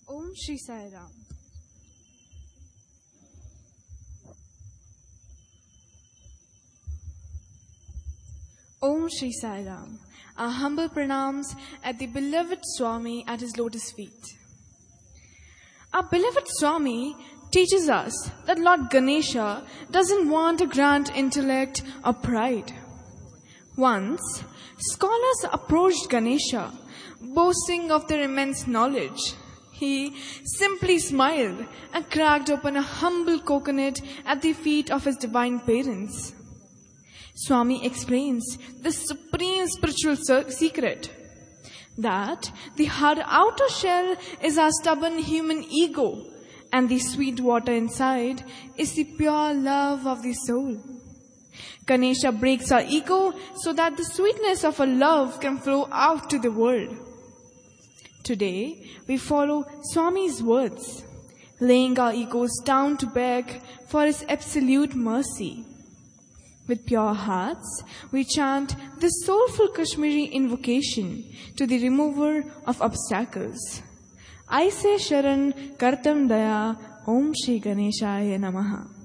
Om Shri Sai Ram. Om Shri Sai Ram. Our humble pranams at the beloved Swami at his lotus feet. Our beloved Swami teaches us that Lord Ganesha doesn't want a grand intellect or pride. Once, scholars approached Ganesha, boasting of their immense knowledge. He simply smiled and cracked open a humble coconut at the feet of his divine parents. Swami explains the supreme spiritual secret, that the hard outer shell is our stubborn human ego, and the sweet water inside is the pure love of the soul. Ganesha breaks our ego so that the sweetness of our love can flow out to the world. Today, we follow Swami's words, laying our egos down to beg for his absolute mercy. With pure hearts, we chant this soulful Kashmiri invocation to the remover of obstacles. Aise Sharan Kartam Daya Om Shri Ganeshaya Namaha.